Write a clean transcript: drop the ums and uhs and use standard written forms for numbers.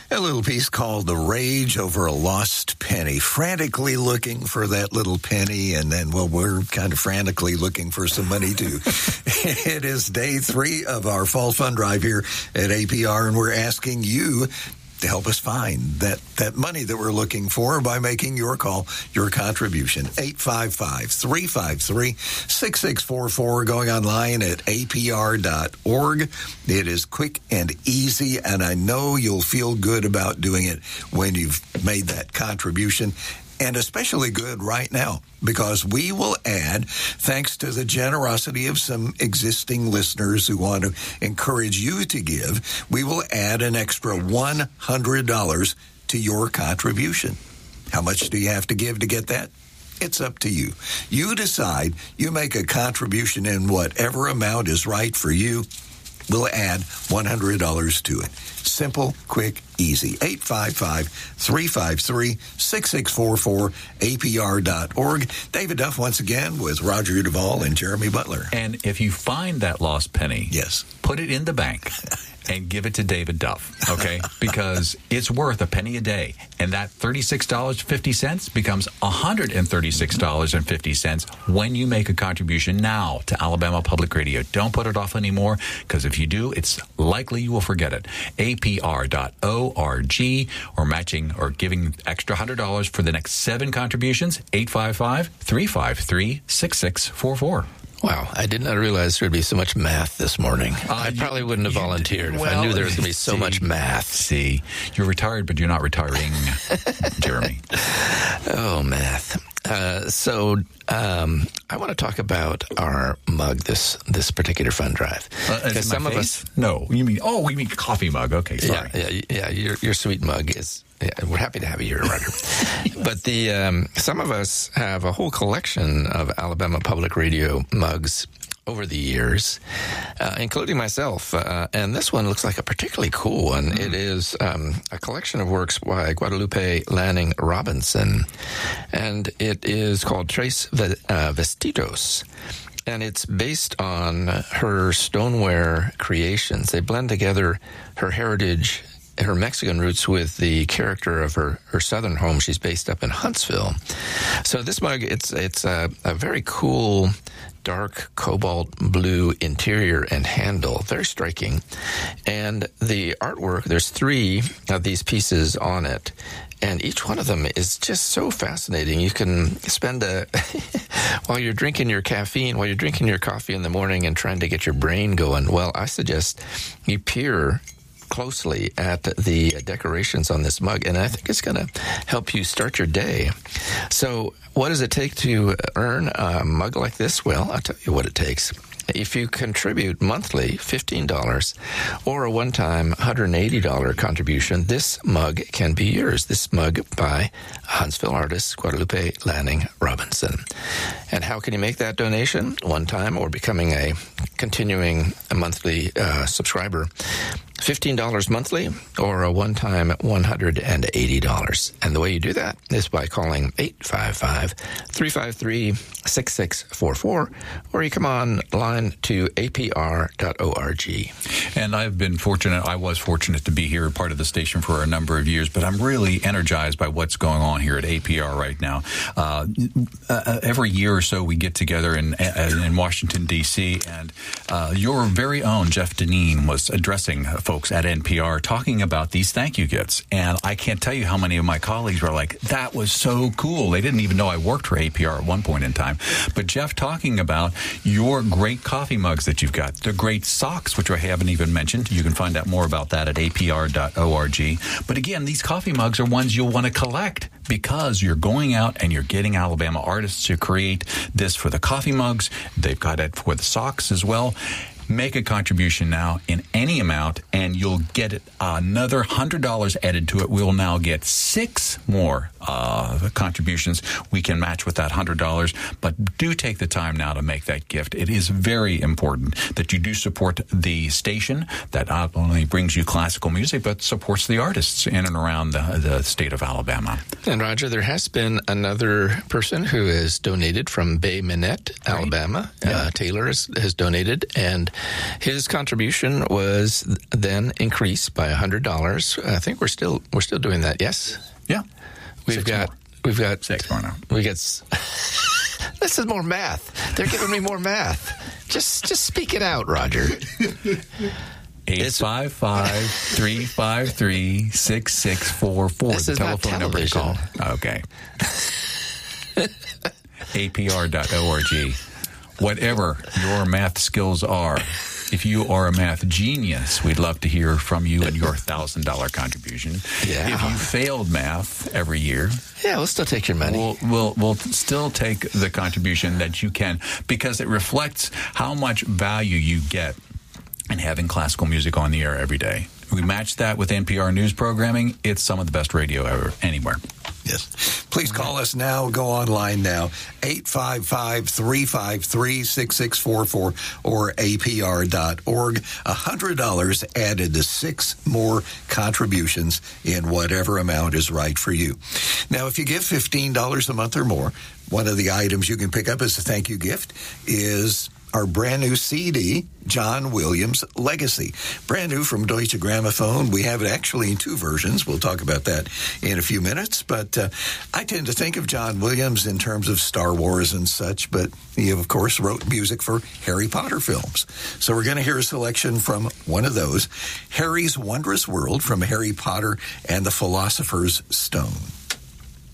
A little piece called The Rage Over a Lost Penny. Frantically looking for that little penny, and then, well, we're kind of frantically looking for some money, too. It is day 3 of our fall fund drive here at APR, and we're asking you to help us find that money that we're looking for by making your call, your contribution. 855-353-6644, going online at apr.org. It is quick and easy, and I know you'll feel good about doing it when you've made that contribution. And especially good right now, because we will add, thanks to the generosity of some existing listeners who want to encourage you to give, we will add an extra $100 to your contribution. How much do you have to give to get that? It's up to you. You decide. You make a contribution in whatever amount is right for you. We'll add $100 to it. Simple, quick, easy. 855-353-6644, apr.org. David Duff once again with Roger Duvall and Jeremy Butler. And if you find that lost penny, yes, put it in the bank and give it to David Duff, okay? Because it's worth a penny a day. And that $36.50 becomes $136.50 when you make a contribution now to Alabama Public Radio. Don't put it off anymore, because if you do, it's likely you will forget it. APR.org, or matching or giving extra $100 for the next 7 contributions, 855-353-6644. Wow, I did not realize there would be so much math this morning. I probably wouldn't have volunteered if I knew there was going to be so much math. See, you're retired, but you're not retiring, Jeremy. Oh, math. I want to talk about our mug this particular fund drive. Because some of us, no, you mean coffee mug? Okay, sorry. Yeah. Your sweet mug is. Yeah, we're happy to have you here, Roger. But some of us have a whole collection of Alabama Public Radio mugs over the years, including myself. And this one looks like a particularly cool one. It is a collection of works by Guadalupe Lanning Robinson, and it is called Tres Vestidos. And it's based on her stoneware creations. They blend together her heritage, her Mexican roots, with the character of her southern home. She's based up in Huntsville. So this mug, it's a very cool, dark cobalt blue interior and handle, very striking. And the artwork, there's 3 of these pieces on it, and each one of them is just so fascinating. You can spend while you're drinking your coffee in the morning and trying to get your brain going. Well, I suggest you peer closely at the decorations on this mug, and I think it's going to help you start your day. So what does it take to earn a mug like this? Well, I'll tell you what it takes. If you contribute monthly $15 or a one-time $180 contribution, this mug can be yours. This mug by Huntsville artist Guadalupe Lanning Robinson. And how can you make that donation? One time or becoming a continuing monthly subscriber. $15 monthly or a one-time $180. And the way you do that is by calling 855-353-6644, or you come online to apr.org. And I was fortunate to be here, part of the station for a number of years, but I'm really energized by what's going on here at APR right now. Every year or so we get together in Washington, D.C., and your very own Jeff Deneen was addressing folks at NPR talking about these thank you gifts. And I can't tell you how many of my colleagues were like, that was so cool. They didn't even know I worked for APR at one point in time. But Jeff talking about your great coffee mugs that you've got, the great socks, which I haven't even mentioned. You can find out more about that at apr.org. But again, these coffee mugs are ones you'll want to collect, because you're going out and you're getting Alabama artists to create this for the coffee mugs. They've got it for the socks as well. Make a contribution now in any amount, and you'll get another $100 added to it. We'll now get 6 more contributions we can match with that $100. But do take the time now to make that gift. It is very important that you do support the station that not only brings you classical music, but supports the artists in and around the state of Alabama. And Roger, there has been another person who has donated from Bay Minette, Alabama. Right. Yeah. Taylor has donated, and His contribution was then increased by $100. I think we're still doing that. Yes. Yeah. We've got 6 more now. This is more math. They're giving me more math. Just speak it out, Roger. 855-353-6644. This is not telephone number to call. Okay. APR.org. Whatever your math skills are, if you are a math genius, we'd love to hear from you and your $1,000 contribution. Yeah. If you failed math every year, yeah, we'll still take your money. We'll still take the contribution that you can, because it reflects how much value you get in having classical music on the air every day. We match that with NPR news programming. It's some of the best radio ever, anywhere. Yes. Please call us now. Go online now. 855-353-6644 or APR.org. $100 added to 6 more contributions in whatever amount is right for you. Now, if you give $15 a month or more, one of the items you can pick up as a thank you gift is our brand new CD, John Williams Legacy. Brand new from Deutsche Grammophon. We have it actually in 2 versions. We'll talk about that in a few minutes. But I tend to think of John Williams in terms of Star Wars and such, but he, of course, wrote music for Harry Potter films. So we're going to hear a selection from one of those, Harry's Wondrous World from Harry Potter and the Philosopher's Stone.